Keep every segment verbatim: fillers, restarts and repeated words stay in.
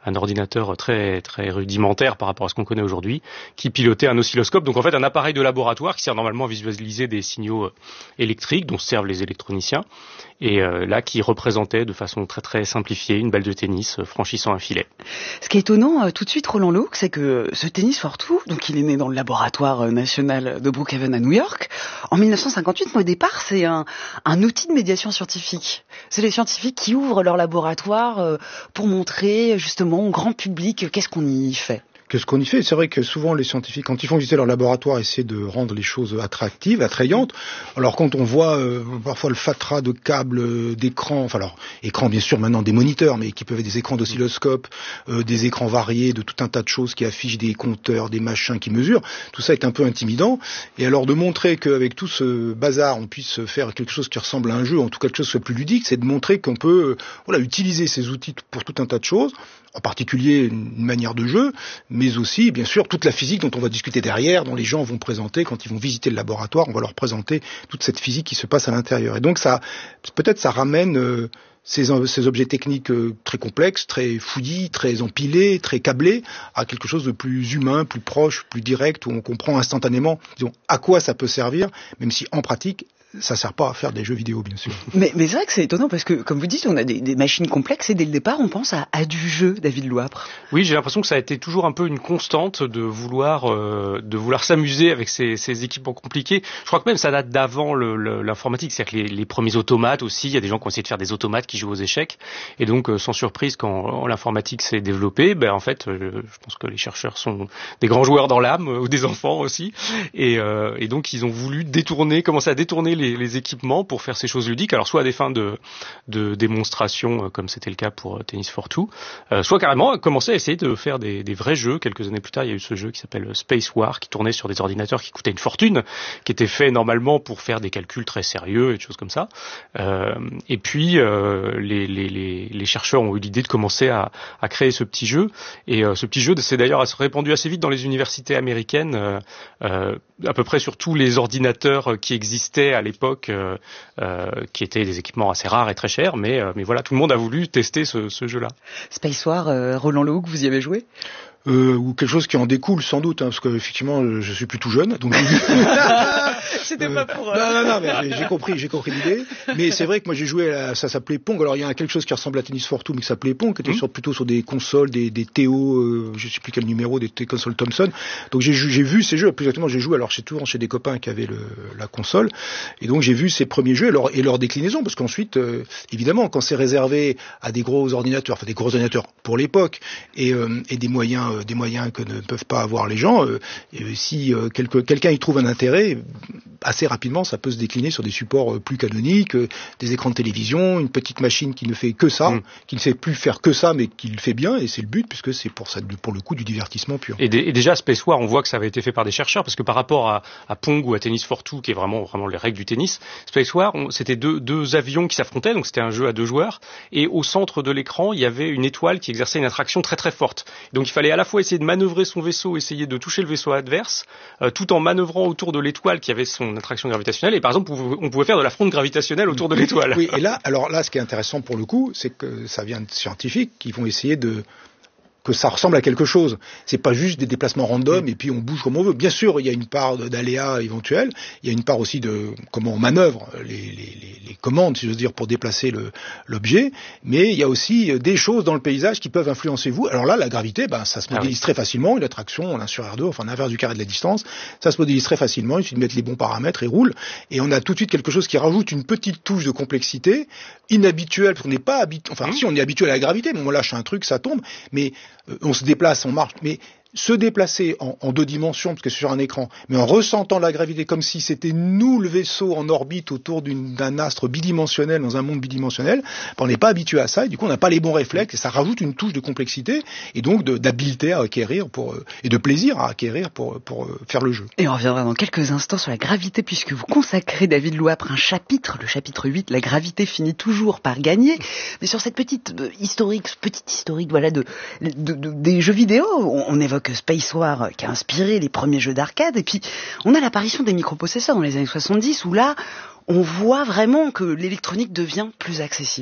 un ordinateur très très rudimentaire par rapport à ce qu'on connaît aujourd'hui, qui pilotait un oscilloscope. Donc en fait un appareil de laboratoire qui sert normalement à visualiser des signaux électriques dont servent les électroniciens, et euh, là qui représentait de façon très très simplifiée une balle de tennis euh, franchissant un filet. Ce qui est étonnant euh, tout de suite, Roland Lehoucq, c'est que ce Tennis for Two, donc il est né dans le laboratoire national de Brookhaven à New York en mille neuf cent cinquante-huit, mais au départ c'est un, un outil de médiation scientifique. C'est les scientifiques qui ouvrent leur laboratoire euh, pour montrer justement au grand public qu'est-ce qu'on y fait. Qu'est-ce qu'on y fait ? C'est vrai que souvent les scientifiques, quand ils font visiter leur laboratoire, essaient de rendre les choses attractives, attrayantes. Alors quand on voit euh, parfois le fatras de câbles, euh, d'écrans, enfin alors écrans bien sûr maintenant des moniteurs, mais qui peuvent être des écrans d'oscilloscope, euh, des écrans variés de tout un tas de choses qui affichent des compteurs, des machins qui mesurent, tout ça est un peu intimidant. Et alors de montrer qu'avec tout ce bazar, on puisse faire quelque chose qui ressemble à un jeu, en tout cas quelque chose qui soit plus ludique, c'est de montrer qu'on peut euh, voilà utiliser ces outils pour tout un tas de choses, en particulier une manière de jeu, mais aussi, bien sûr, toute la physique dont on va discuter derrière, dont les gens vont présenter, quand ils vont visiter le laboratoire, on va leur présenter toute cette physique qui se passe à l'intérieur. Et donc, ça, peut-être, ça ramène euh, ces, ces objets techniques euh, très complexes, très fouillis, très empilés, très câblés, à quelque chose de plus humain, plus proche, plus direct, où on comprend instantanément, disons, à quoi ça peut servir, même si, en pratique, ça sert pas à faire des jeux vidéo, bien sûr. Mais, mais c'est vrai que c'est étonnant parce que, comme vous dites, on a des, des machines complexes et dès le départ, on pense à, à du jeu, David Louapre. Oui, j'ai l'impression que ça a été toujours un peu une constante de vouloir euh, de vouloir s'amuser avec ces, ces équipements compliqués. Je crois que même ça date d'avant le, le, l'informatique, c'est-à-dire que les, les premiers automates aussi, il y a des gens qui ont essayé de faire des automates qui jouent aux échecs. Et donc, euh, sans surprise, quand l'informatique s'est développée, ben en fait, euh, je pense que les chercheurs sont des grands joueurs dans l'âme, euh, ou des enfants aussi. Et, euh, et donc, ils ont voulu détourner, commencer à détourner les Les, les équipements pour faire ces choses ludiques, alors soit à des fins de, de démonstration, comme c'était le cas pour Tennis for Two, euh, soit carrément commencer à essayer de faire des, des vrais jeux. Quelques années plus tard, il y a eu ce jeu qui s'appelle Space War, qui tournait sur des ordinateurs qui coûtaient une fortune, qui était fait normalement pour faire des calculs très sérieux et des choses comme ça. Euh, et puis, euh, les, les, les, les chercheurs ont eu l'idée de commencer à, à créer ce petit jeu. Et euh, ce petit jeu s'est d'ailleurs répandu assez vite dans les universités américaines, euh, euh, à peu près sur tous les ordinateurs qui existaient à l'époque, euh, euh, qui étaient des équipements assez rares et très chers, mais, euh, mais voilà, tout le monde a voulu tester ce, ce jeu-là. Space War, euh, Roland Lehoucq, vous y avez joué ? Euh, ou quelque chose qui en découle sans doute, hein, parce que effectivement je suis plus tout jeune, donc c'était pas pour euh... non non non mais j'ai, j'ai compris j'ai compris l'idée, mais c'est vrai que moi j'ai joué à, ça s'appelait Pong. Alors il y a quelque chose qui ressemble à Tennis for Two mais qui s'appelait Pong, qui était mmh. sur, plutôt sur des consoles, des, des T O, euh, je sais plus quel numéro, des, des consoles Thomson. Donc j'ai, j'ai vu ces jeux, plus exactement j'ai joué alors chez toujours chez des copains qui avaient le, la console, et donc j'ai vu ces premiers jeux et leur, et leur déclinaison, parce qu'ensuite euh, évidemment quand c'est réservé à des gros ordinateurs, enfin des gros ordinateurs pour l'époque, et, euh, et des moyens des moyens que ne peuvent pas avoir les gens, euh, et si euh, quelque, quelqu'un y trouve un intérêt, assez rapidement ça peut se décliner sur des supports plus canoniques, euh, des écrans de télévision, une petite machine qui ne fait que ça, mmh. qui ne sait plus faire que ça, mais qui le fait bien, et c'est le but, puisque c'est pour ça, pour le coup du divertissement pur. Et, d- et déjà Space War, on voit que ça avait été fait par des chercheurs, parce que par rapport à, à Pong ou à Tennis for Two, qui est vraiment vraiment les règles du tennis, Space War, on, c'était deux, deux avions qui s'affrontaient, donc c'était un jeu à deux joueurs, et au centre de l'écran, il y avait une étoile qui exerçait une attraction très très forte. Donc il fallait à la fois essayer de manœuvrer son vaisseau, essayer de toucher le vaisseau adverse, euh, tout en manœuvrant autour de l'étoile qui avait son attraction gravitationnelle. Et par exemple, on pouvait faire de la fronde gravitationnelle autour de l'étoile. Oui, et là, alors là, ce qui est intéressant pour le coup, c'est que ça vient de scientifiques qui vont essayer de que ça ressemble à quelque chose. C'est pas juste des déplacements random et puis on bouge comme on veut. Bien sûr, il y a une part d'aléas éventuels, il y a une part aussi de comment on manœuvre les, les, les, les commandes, si j'ose dire, pour déplacer le, l'objet, mais il y a aussi des choses dans le paysage qui peuvent influencer vous. Alors là, la gravité, ben, ça se modélise ah oui. très facilement, une attraction, un sur R deux, enfin l'inverse du carré de la distance, ça se modélise très facilement, il suffit de mettre les bons paramètres et roule, et on a tout de suite quelque chose qui rajoute une petite touche de complexité, inhabituelle, parce qu'on n'est pas habitué, enfin mmh. si on est habitué à la gravité, mais on lâche un truc, ça tombe, mais on se déplace, on marche, mais se déplacer en, en deux dimensions, parce que c'est sur un écran, mais en ressentant la gravité comme si c'était nous le vaisseau en orbite autour d'une, d'un astre bidimensionnel, dans un monde bidimensionnel, on n'est pas habitué à ça, et du coup on n'a pas les bons réflexes, et ça rajoute une touche de complexité, et donc de, d'habileté à acquérir, pour, et de plaisir à acquérir pour, pour faire le jeu. Et on reviendra dans quelques instants sur la gravité, puisque vous consacrez, David Louapre, un chapitre, le chapitre huit, la gravité finit toujours par gagner, mais sur cette petite euh, historique, petite historique, voilà, de, de, de, des jeux vidéo, on, on évoque Space War qui a inspiré les premiers jeux d'arcade, et puis on a l'apparition des microprocesseurs dans les années soixante-dix, où là on voit vraiment que l'électronique devient plus accessible.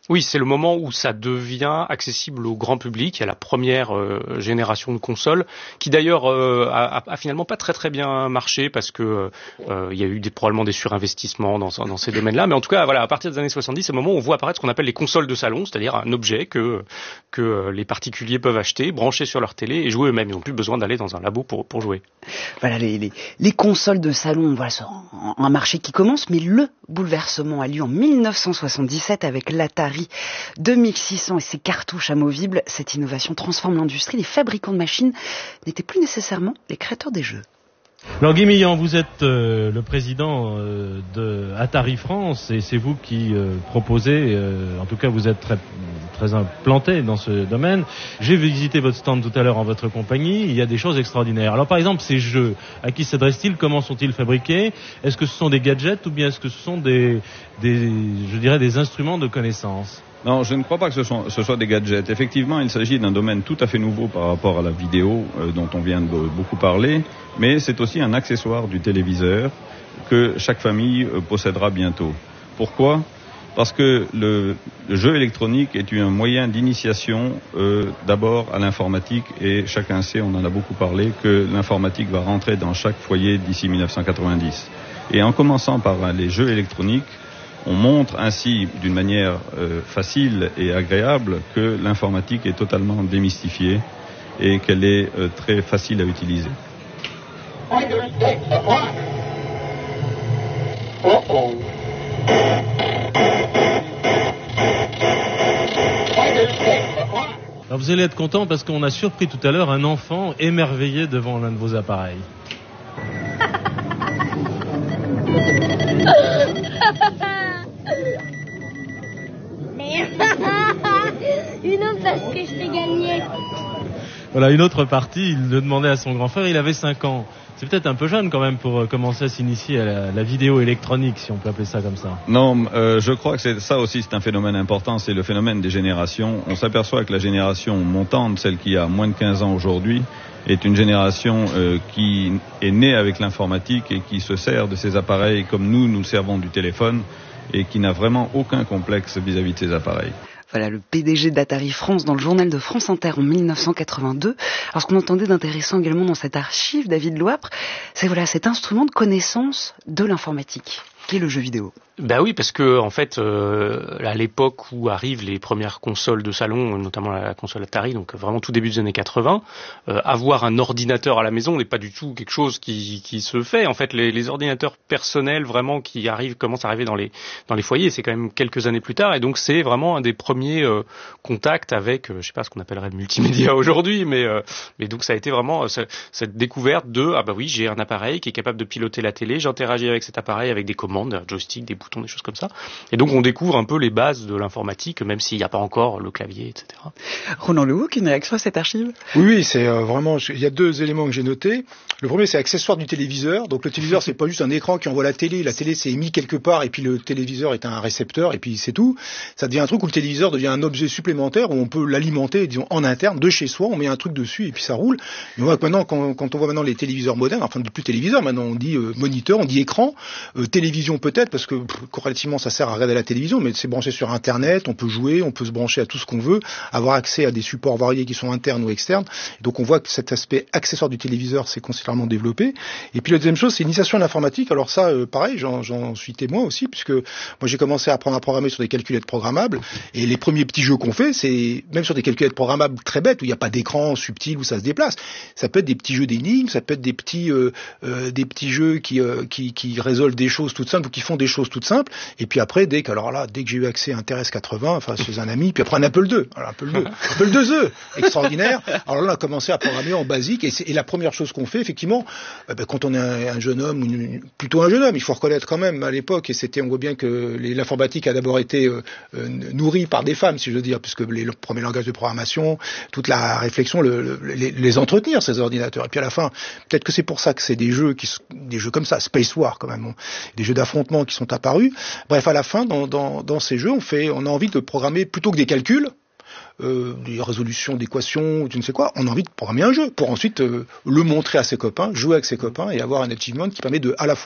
Oui, c'est le moment où ça devient accessible au grand public. Il y a la première euh, génération de consoles, qui d'ailleurs euh, a, a finalement pas très très bien marché parce que euh, il y a eu des, probablement des surinvestissements dans, dans ces domaines-là. Mais en tout cas, voilà, à partir des années soixante-dix, c'est le moment où on voit apparaître ce qu'on appelle les consoles de salon, c'est-à-dire un objet que que les particuliers peuvent acheter, brancher sur leur télé et jouer eux-mêmes. Ils n'ont plus besoin d'aller dans un labo pour pour jouer. Voilà, les les, les consoles de salon, voilà, c'est un, un marché qui commence, mais le bouleversement a lieu en mille neuf cent soixante-dix-sept avec l'Atari deux mille six cents et ses cartouches amovibles. Cette innovation transforme l'industrie. Les fabricants de machines n'étaient plus nécessairement les créateurs des jeux. Alors Guy Millan, vous êtes euh, le président euh, de Atari France et c'est vous qui euh, proposez, euh, en tout cas vous êtes très, très implanté dans ce domaine. J'ai visité votre stand tout à l'heure en votre compagnie, il y a des choses extraordinaires. Alors par exemple ces jeux, à qui s'adressent-ils, comment sont-ils fabriqués? Est-ce que ce sont des gadgets ou bien est-ce que ce sont des, des je dirais des instruments de connaissance? Non, je ne crois pas que ce, sont, ce soit des gadgets. Effectivement, il s'agit d'un domaine tout à fait nouveau par rapport à la vidéo euh, dont on vient de beaucoup parler, mais c'est aussi un accessoire du téléviseur que chaque famille euh, possédera bientôt. Pourquoi ? Parce que le, le jeu électronique est un moyen d'initiation euh, d'abord à l'informatique et chacun sait, on en a beaucoup parlé, que l'informatique va rentrer dans chaque foyer d'ici mille neuf cent quatre-vingt-dix. Et en commençant par les jeux électroniques, on montre ainsi d'une manière euh, facile et agréable que l'informatique est totalement démystifiée et qu'elle est euh, très facile à utiliser. Alors vous allez être content parce qu'on a surpris tout à l'heure un enfant émerveillé devant l'un de vos appareils. Une autre parce que je t'ai gagné. Voilà, une autre partie, il le demandait à son grand frère, il avait cinq ans. C'est peut-être un peu jeune quand même pour commencer à s'initier à la, la vidéo électronique, si on peut appeler ça comme ça. Non, euh, je crois que c'est, ça aussi c'est un phénomène important, c'est le phénomène des générations. On s'aperçoit que la génération montante, celle qui a moins de quinze ans aujourd'hui, est une génération euh, qui est née avec l'informatique et qui se sert de ces appareils comme nous, nous servons du téléphone et qui n'a vraiment aucun complexe vis-à-vis de ces appareils. Voilà, le P D G d'Atari France dans le journal de France Inter en mille neuf cent quatre-vingt-deux. Alors ce qu'on entendait d'intéressant également dans cette archive, David Loapre, c'est voilà cet instrument de connaissance de l'informatique, qui est le jeu vidéo. Bah oui, parce que en fait, euh, à l'époque où arrivent les premières consoles de salon, notamment la console Atari, donc vraiment tout début des années quatre-vingts, euh, avoir un ordinateur à la maison n'est pas du tout quelque chose qui, qui se fait. En fait, les, les ordinateurs personnels vraiment qui arrivent, commencent à arriver dans les dans les foyers, c'est quand même quelques années plus tard, et donc c'est vraiment un des premiers euh, contacts avec, euh, je sais pas ce qu'on appellerait le multimédia aujourd'hui, mais euh, mais donc ça a été vraiment euh, cette découverte de ah bah oui, j'ai un appareil qui est capable de piloter la télé, j'interagis avec cet appareil avec des commandes, un joystick, des boutons, des choses comme ça. Et donc on découvre un peu les bases de l'informatique, même s'il n'y a pas encore le clavier, et cetera. Roland Lehoucq, une réaction à cette archive ? Oui, oui, c'est euh, vraiment. Il y a deux éléments que j'ai notés. Le premier, c'est accessoire du téléviseur. Donc le téléviseur, c'est pas juste un écran qui envoie la télé. La télé, c'est émis quelque part, et puis le téléviseur est un récepteur, et puis c'est tout. Ça devient un truc où le téléviseur devient un objet supplémentaire où on peut l'alimenter, disons, en interne, de chez soi. On met un truc dessus et puis ça roule. Mais on voit que maintenant, quand, quand on voit maintenant les téléviseurs modernes, enfin plus téléviseur, maintenant on dit euh, moniteur, on dit écran, euh, télévision peut-être, parce que pff, relativement ça sert à regarder la télévision, mais c'est branché sur Internet, on peut jouer, on peut se brancher à tout ce qu'on veut, avoir accès à des supports variés qui sont internes ou externes. Et donc on voit que cet aspect accessoire du téléviseur s'est considérablement développé. Et puis la deuxième chose, c'est l'initiation à l'informatique. Alors ça, euh, pareil, j'en, j'en suis témoin aussi, puisque moi j'ai commencé à apprendre à programmer sur des calculettes programmables, et les premiers petits jeux qu'on fait, c'est même sur des calculettes programmables très bêtes, où il n'y a pas d'écran subtil, où ça se déplace. Ça peut être des petits jeux d'énigmes, ça peut être des petits, euh, euh, des petits jeux qui, euh, qui, qui résolvent des choses toutes simples, ou qui font des choses toutes simples. Et puis après, dès que, alors là, dès que j'ai eu accès à un T R S quatre-vingts, enfin, chez un ami, puis après un Apple deux, alors Apple deux, Apple deux E, extraordinaire. Alors là, on a commencé à programmer en basique, et, c'est, et la première chose qu'on fait, effectivement, euh, ben, quand on est un, un jeune homme, une, plutôt un jeune homme, il faut reconnaître quand même, à l'époque, et c'était, on voit bien que les, l'informatique a d'abord été euh, euh, nourrie par des femmes, si je veux dire, puisque les, les premiers langages de programmation, toute la réflexion, le, le, les, les entretenir, ces ordinateurs. Et puis à la fin, peut-être que c'est pour ça que c'est des jeux qui, des jeux comme ça, Space War quand même, des jeux d'affrontement qui sont apparus. Bref, à la fin, dans, dans, dans ces jeux, on fait, on a envie de programmer plutôt que des calculs, euh, des résolutions d'équations, je ne sais quoi. On a envie de programmer un jeu pour ensuite euh, le montrer à ses copains, jouer avec ses copains et avoir un achievement qui permet de, à la fois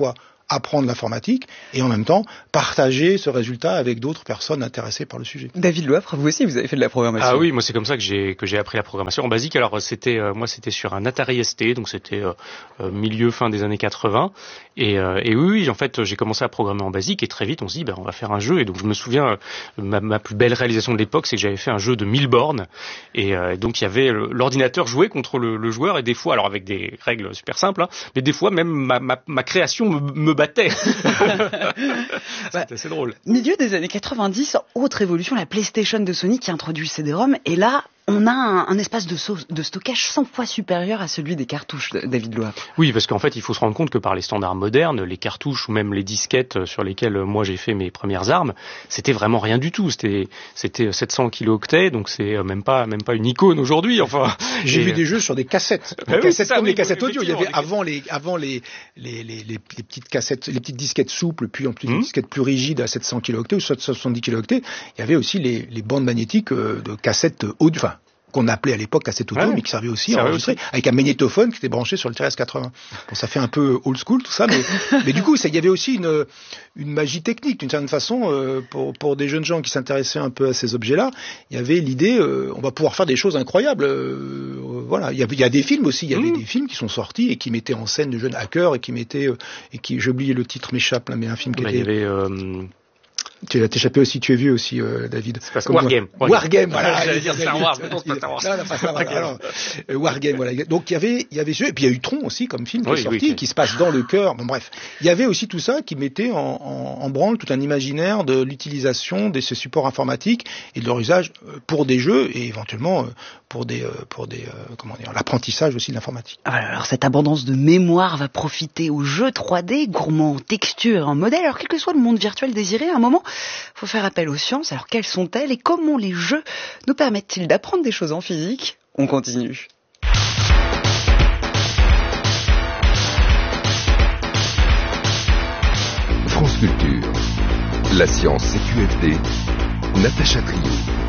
apprendre l'informatique et en même temps partager ce résultat avec d'autres personnes intéressées par le sujet. David Loeffre, vous aussi, vous avez fait de la programmation. Ah oui, moi c'est comme ça que j'ai que j'ai appris la programmation en basique. Alors c'était euh, moi c'était sur un Atari S T, donc c'était euh, euh, milieu fin des années quatre-vingts. Et, euh, et oui, oui, en fait j'ai commencé à programmer en basique et très vite on se dit ben on va faire un jeu. Et donc je me souviens euh, ma, ma plus belle réalisation de l'époque, c'est que j'avais fait un jeu de mille bornes et euh, donc il y avait l'ordinateur jouait contre le, le joueur et des fois alors avec des règles super simples, hein, mais des fois même ma, ma, ma création me, me battait. C'était assez drôle. Milieu des années quatre-vingt-dix, autre évolution, la PlayStation de Sony qui introduit le C D ROM. Et là, on a un, un espace de, so- de stockage cent fois supérieur à celui des cartouches, David Loeffre. Oui, parce qu'en fait, il faut se rendre compte que par les standards modernes, les cartouches ou même les disquettes sur lesquelles moi j'ai fait mes premières armes, c'était vraiment rien du tout. C'était, c'était sept cents kilooctets, donc c'est même pas, même pas une icône aujourd'hui. Enfin, j'ai et... vu des jeux sur des cassettes, des ah cassettes oui, ça, comme oui, les cassettes audio. Il y avait les... avant les, avant les, les, les, les, les petites cassettes, les petites disquettes souples, puis en plus mmh. les disquettes plus rigides à sept cents kilooctets ou soixante-dix kilooctets. Il y avait aussi les, les bandes magnétiques de cassettes audio, enfin, qu'on appelait à l'époque cassette audio, ouais, mais qui servait aussi à enregistrer, aussi. Avec un magnétophone qui était branché sur le T R S quatre-vingts. Bon, ça fait un peu old school tout ça, mais, mais du coup, il y avait aussi une, une magie technique, d'une certaine façon, euh, pour, pour des jeunes gens qui s'intéressaient un peu à ces objets-là. Il y avait l'idée, euh, on va pouvoir faire des choses incroyables. Euh, voilà, il y, a, il y a des films aussi, il y avait mmh. des films qui sont sortis et qui mettaient en scène de jeunes hackers et qui mettaient, euh, et qui, j'oublie le titre m'échappe là, mais un film qui bah, était. Il y avait. Euh... Tu as échappé aussi, tu es vieux aussi, euh, David. C'est pas Wargame. Wargame, Wargame, voilà. J'allais dire Star Wars, mais non, c'est pas Star Wars. Non, non, pas Star Wars. Alors, euh, Wargame, voilà. Donc il y avait, il y avait ce, et puis il y a eu Tron aussi comme film qui oui, est sorti, oui, qui se passe dans le cœur. Bon bref, il y avait aussi tout ça qui mettait en, en, en branle tout un imaginaire de l'utilisation de ces supports informatiques et de leur usage pour des jeux et éventuellement pour des, pour des, comment dire, l'apprentissage aussi de l'informatique. Alors cette abondance de mémoire va profiter aux jeux trois D, gourmands en texture, en modèle. Alors quel que soit le monde virtuel désiré, à un moment, faut faire appel aux sciences. Alors quelles sont-elles et comment les jeux nous permettent-ils d'apprendre des choses en physique ? On continue. France Culture. La science, c'est Q F D. Natacha Trio.